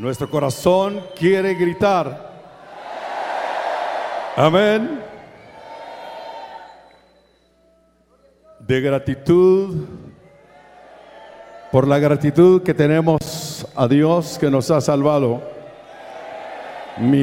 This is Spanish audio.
Nuestro corazón quiere gritar. Amén. De gratitud, por la gratitud que tenemos a Dios que nos ha salvado. Mi